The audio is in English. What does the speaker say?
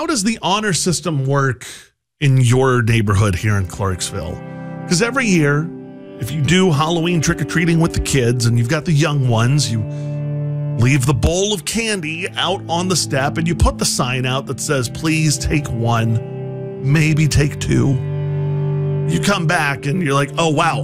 does the honor system work in your neighborhood here in Clarksville? Because every year, if you do Halloween trick-or-treating with the kids and you've got the young ones, you leave the bowl of candy out on the step and you put the sign out that says, please take one, maybe take two. You come back and you're like, oh, wow,